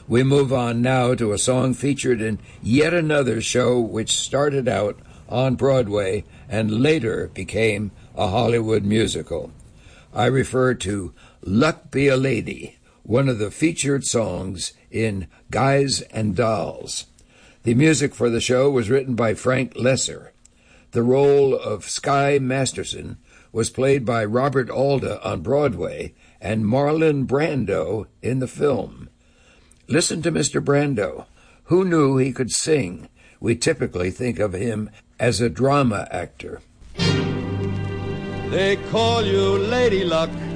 We move on now to a song featured in yet another show which started out on Broadway and later became a Hollywood musical. I refer to Luck Be a Lady, one of the featured songs in Guys and Dolls. The music for the show was written by Frank Lesser. The role of Sky Masterson was played by Robert Alda on Broadway and Marlon Brando in the film. Listen to Mr. Brando. Who knew he could sing? We typically think of him as a drama actor. They call you Lady Luck,